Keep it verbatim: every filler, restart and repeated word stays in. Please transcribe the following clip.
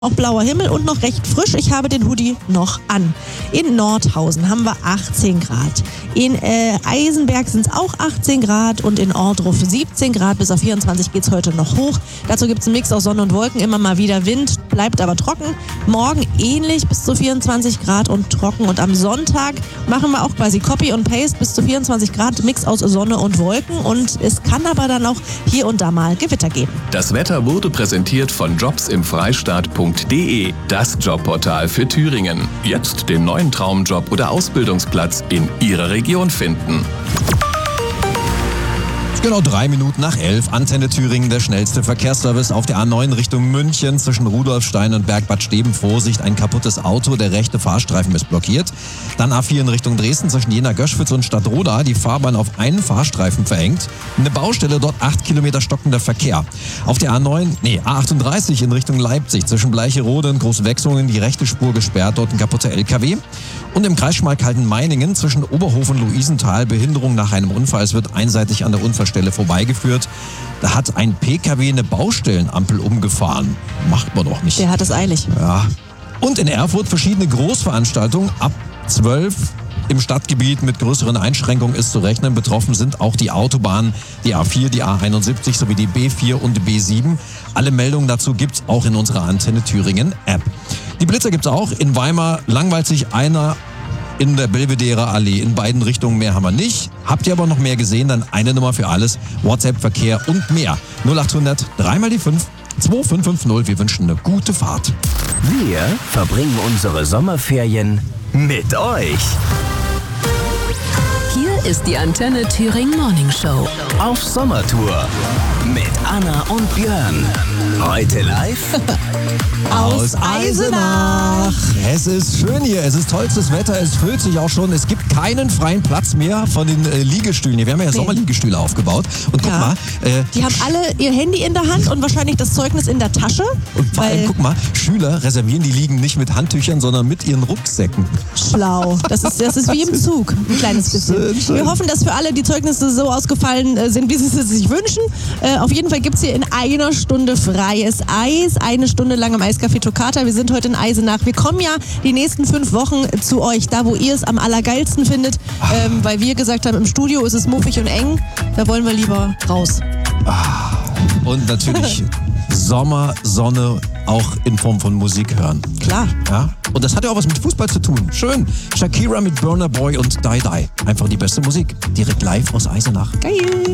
Auch blauer Himmel und noch recht frisch. Ich habe den Hoodie noch an. In Nordhausen haben wir achtzehn Grad. In äh, Eisenberg sind es auch achtzehn Grad und in Ohrdruf siebzehn Grad. Bis auf vierundzwanzig geht es heute noch hoch. Dazu gibt es einen Mix aus Sonne und Wolken. Immer mal wieder Wind, bleibt aber trocken. Morgen ähnlich bis zu vierundzwanzig Grad und trocken. Und am Sonntag machen wir auch quasi Copy und Paste bis zu vierundzwanzig Grad. Mix aus Sonne und Wolken. Und es kann aber dann auch hier und da mal Gewitter geben. Das Wetter wurde präsentiert von jobs im Freistaat punkt de, das Jobportal für Thüringen. Jetzt den neuen Traumjob oder Ausbildungsplatz in Ihrer Region finden. Genau drei Minuten nach elf. Antenne Thüringen, der schnellste Verkehrsservice auf der A neun Richtung München zwischen Rudolfstein und Bergbad Steben. Vorsicht, ein kaputtes Auto, der rechte Fahrstreifen ist blockiert. Dann A vier in Richtung Dresden zwischen Jena-Göschwitz und Stadtroda. Die Fahrbahn auf einen Fahrstreifen verengt. Eine Baustelle, dort acht Kilometer stockender Verkehr. Auf der A neun, nee, A achtunddreißig in Richtung Leipzig zwischen Bleicherode und Großwechslungen die rechte Spur gesperrt. Dort ein kaputter L K W. Und im Kreis Schmalkalden-Meiningen zwischen Oberhof und Luisenthal Behinderung nach einem Unfall. Es wird einseitig an der Unfallstelle vorbeigeführt. Da hat ein P K W eine Baustellenampel umgefahren. Macht man doch nicht. Der hat es eilig. Ja. Und in Erfurt verschiedene Großveranstaltungen ab zwölf. Im Stadtgebiet mit größeren Einschränkungen ist zu rechnen. Betroffen sind auch die Autobahnen, die A vier, die A einundsiebzig sowie die B vier und B sieben. Alle Meldungen dazu gibt's auch in unserer Antenne Thüringen App. Die Blitzer gibt's auch. In Weimar langweilt sich einer in der Belvedere Allee. In beiden Richtungen mehr haben wir nicht. Habt ihr aber noch mehr gesehen, dann eine Nummer für alles. WhatsApp, Verkehr und mehr. null achthundert, dreimal die fünf, zwei fünf fünf null. Wir wünschen eine gute Fahrt. Wir verbringen unsere Sommerferien mit euch. Hier ist die Antenne Thüringen Morning Show. Auf Sommertour mit Anna und Björn. Heute live aus Eisenach. Es ist schön hier, es ist tollstes Wetter, es füllt sich auch schon. Es gibt keinen freien Platz mehr von den äh, Liegestühlen hier. Wir haben ja nee. Sommerliegestühle aufgebaut. Und guck ja. mal. Äh, Die haben alle ihr Handy in der Hand und wahrscheinlich das Zeugnis in der Tasche. Und vor allem, guck mal, Schüler reservieren die Liegen nicht mit Handtüchern, sondern mit ihren Rucksäcken. Schlau. Das ist, das ist wie im Zug. Ein kleines bisschen. Schön, schön. Wir hoffen, dass für alle die Zeugnisse so ausgefallen sind, wie sie es sich wünschen. Äh, auf jeden Fall gibt es hier in einer Stunde freies Eis. Eine Stunde lang im Eiscafé Toccata. Wir sind heute in Eisenach. Wir kommen ja die nächsten fünf Wochen zu euch, da wo ihr es am allergeilsten findet. Ähm, weil wir gesagt haben, im Studio ist es muffig und eng. Da wollen wir lieber raus. Und natürlich Sommer, Sonne, auch in Form von Musik hören. Klar. Ja? Und das hat ja auch was mit Fußball zu tun. Schön. Shakira mit Burna Boy und Die Die. Einfach die beste Musik. Direkt live aus Eisenach. Geil.